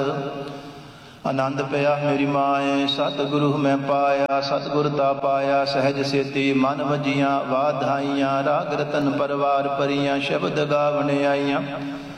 ਆਨੰਦ ਪਿਆ ਮੇਰੀ ਮਾਏ, ਸਤਿਗੁਰੂ ਮੈਂ ਪਾਇਆ। ਸਤਿਗੁਰ ਤਾ ਪਾਇਆ ਸਹਿਜ ਸੇਤੀ, ਮਨ ਵਜੀਆਂ ਵਾਧਾਈਆਂ। ਰਾਗ ਰਤਨ ਪਰਵਾਰ ਪਰੀਆਂ, ਸ਼ਬਦ ਗਾਵਣ ਆਈਆਂ।